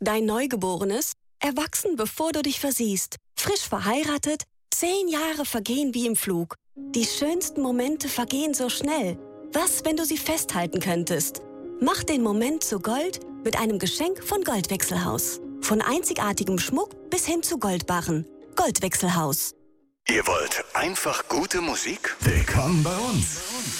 Dein Neugeborenes? Erwachsen, bevor du dich versiehst. Frisch verheiratet? 10 Jahre vergehen wie im Flug. Die schönsten Momente vergehen so schnell. Was, wenn du sie festhalten könntest? Mach den Moment zu Gold mit einem Geschenk von Goldwechselhaus. Von einzigartigem Schmuck bis hin zu Goldbarren. Goldwechselhaus. Ihr wollt einfach gute Musik? Willkommen bei uns.